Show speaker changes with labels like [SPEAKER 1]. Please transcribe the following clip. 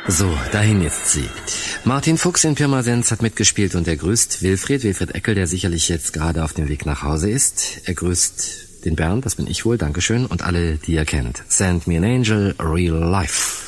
[SPEAKER 1] So, dahin jetzt sie. Martin Fuchs in Pirmasens hat mitgespielt und er grüßt Wilfried Eckel, der sicherlich jetzt gerade auf dem Weg nach Hause ist. Er grüßt den Bernd, das bin ich wohl, Dankeschön, und alle, die er kennt. Send me an angel, real life.